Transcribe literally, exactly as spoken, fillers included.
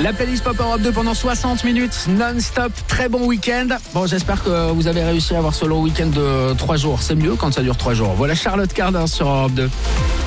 La playlist Pop Europe deux pendant soixante minutes non-stop. Très bon week-end. Bon, j'espère que vous avez réussi à avoir ce long week-end de trois jours. C'est mieux quand ça dure trois jours. Voilà Charlotte Cardin sur Europe deux.